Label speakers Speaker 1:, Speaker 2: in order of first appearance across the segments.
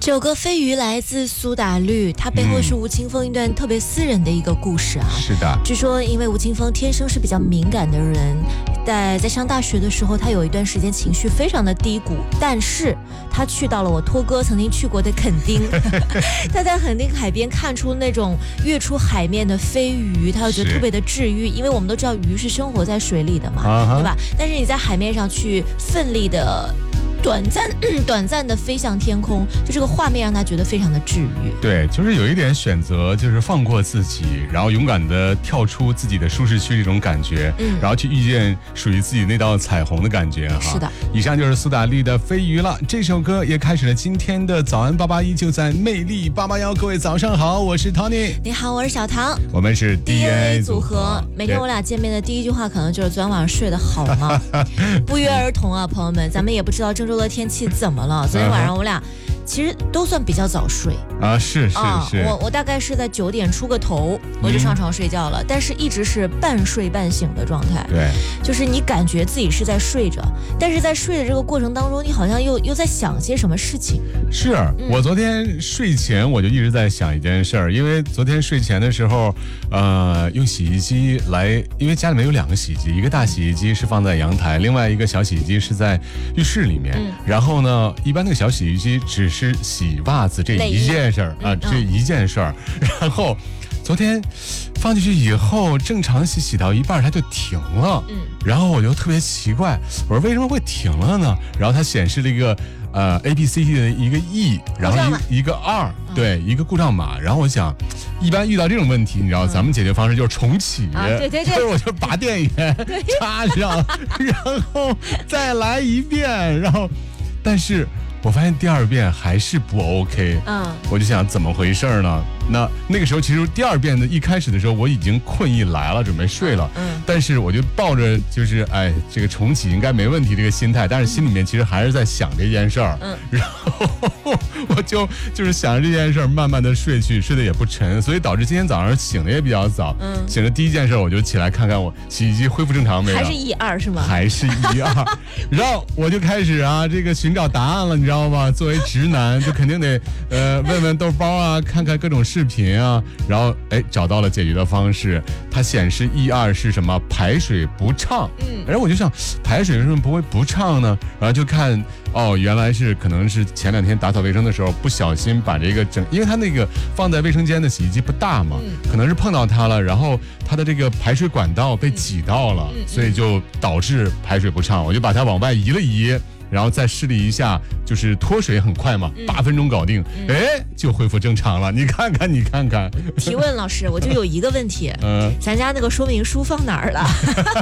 Speaker 1: 这首歌《飞鱼》来自苏打绿，它背后是吴青峰一段特别私人的一个故事啊。
Speaker 2: 是的，
Speaker 1: 据说因为吴青峰天生是比较敏感的人，在上大学的时候，他有一段时间情绪非常的低谷，但是他去到了我托哥曾经去过的垦丁，他在垦丁海边看出那种跃出海面的飞鱼，他就觉得特别的治愈，因为我们都知道鱼是生活在水里的嘛，对吧？但是你在海面上去奋力的短暂的飞向天空，就这个画面让他觉得非常的治愈。
Speaker 2: 对，就是有一点选择，就是放过自己，然后勇敢的跳出自己的舒适区这种感觉，然后去遇见属于自己那道彩虹的感觉哈。
Speaker 1: 是的，
Speaker 2: 以上就是苏打绿的《飞鱼》了。这首歌也开始了今天的早安881，就在魅力881。各位早上好，我是 Tony，
Speaker 1: 你好，我是小唐，
Speaker 2: 我们是 DNA 组合。
Speaker 1: 每天我俩见面的第一句话可能就是昨天晚上睡得好吗？不约而同啊，朋友们，咱们也不知道郑州的天气怎么了。昨天晚上我俩其实都算比较早睡
Speaker 2: 啊，是，
Speaker 1: 我大概是在9点出个头我就上床睡觉了，但是一直是半睡半醒的状态。
Speaker 2: 对，
Speaker 1: 就是你感觉自己是在睡着，但是在睡的这个过程当中，你好像又在想些什么事情。
Speaker 2: 是我昨天睡前我就一直在想一件事儿，因为昨天睡前的时候，用洗衣机来，因为家里面有2个洗衣机，一个大洗衣机是放在阳台，另外一个小洗衣机是在浴室里面。然后呢，一般那个小洗衣机只是洗袜子这一件事儿啊，这一件事儿。然后昨天放进去以后，正常洗到一半它就停了。然后我就特别奇怪，我说为什么会停了呢？然后它显示了一个ABCD 的一个 E， 然后一个 R， 对，一个故障码。然后我想，一般遇到这种问题，你知道咱们解决方式就是重启，
Speaker 1: 对，
Speaker 2: 就是我就拔电源插上，然后再来一遍，然后但是我发现第2遍还是不 OK，我就想怎么回事呢？那个时候其实第2遍的一开始的时候我已经困意来了，准备睡了，但是我就抱着就是这个重启应该没问题这个心态，但是心里面其实还是在想这件事儿，然后我就是想着这件事儿，慢慢的睡去，睡得也不沉，所以导致今天早上醒的也比较早，醒的第一件事我就起来看看我洗衣机恢复正常没有，
Speaker 1: 还是1-2是吗？
Speaker 2: 还是1-2，然后我就开始这个寻找答案了，你知道吗？作为直男就肯定得问问豆包啊，看看各种视频啊，然后找到了解决的方式。它显示1-2是什么？排水不畅。然后我就想排水为什么不会不畅呢？然后就看原来是可能是前2天打扫卫生的时候不小心把这个因为它那个放在卫生间的洗衣机不大嘛，可能是碰到它了，然后它的这个排水管道被挤到了，所以就导致排水不畅。我就把它往外移了移，然后再试了一下，就是脱水很快嘛，8分钟搞定，就恢复正常了。你看看。
Speaker 1: 提问老师，我就有一个问题，咱家那个说明书放哪儿了？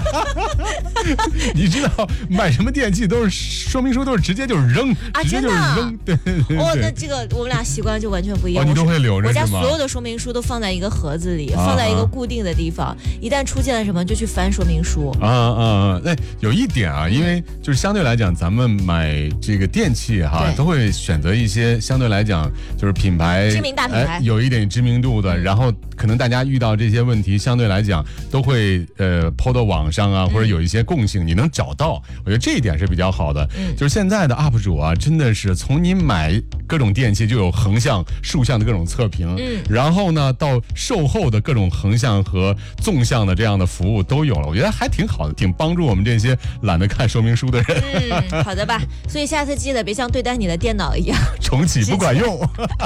Speaker 2: 你知道买什么电器都是说明书都是直接就是扔
Speaker 1: 啊，
Speaker 2: 直接就是扔，对。
Speaker 1: 那这个我们俩习惯就完全不一样。
Speaker 2: 你都会留着
Speaker 1: 我家
Speaker 2: 是吗？
Speaker 1: 所有的说明书都放在一个盒子里，放在一个固定的地方，一旦出现了什么就去翻说明书。
Speaker 2: 那有一点因为就是相对来讲，咱们买这个电器都会选择一些相对来讲就是品牌
Speaker 1: 知名大品牌，
Speaker 2: 有一点知名度的，然后可能大家遇到这些问题相对来讲都会抛到网上或者有一些共性你能找到，我觉得这一点是比较好的。就是现在的 UP 主真的是从你买各种电器就有横向竖向的各种测评，然后呢到售后的各种横向和纵向的这样的服务都有了，我觉得还挺好的，挺帮助我们这些懒得看说明书的人。
Speaker 1: 好的吧，所以下次记得别像对待你的电脑一样
Speaker 2: 重启不管用。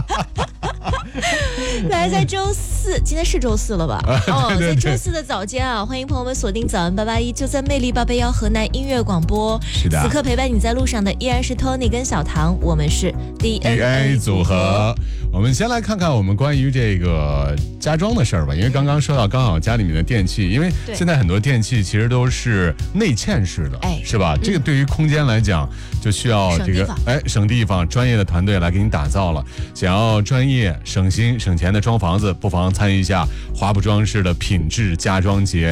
Speaker 1: 来，在周4，今天是周4了吧？
Speaker 2: 对，
Speaker 1: 在周4的早间欢迎朋友们锁定早安881，就在魅力881河南音乐广播。
Speaker 2: 是的，
Speaker 1: 此刻陪伴你在路上的依然是 Tony 跟小唐，我们是 DNA
Speaker 2: 组合。我们先来看看我们关于这个家装的事儿吧，因为刚刚说到刚好家里面的电器，因为现在很多电器其实都是内嵌式的，是吧？这个对于空间来讲就需要这个省地方，专业的团队来给你打造了。想要专业省心省钱的装房子，不妨参与一下华普装饰的品质家装节。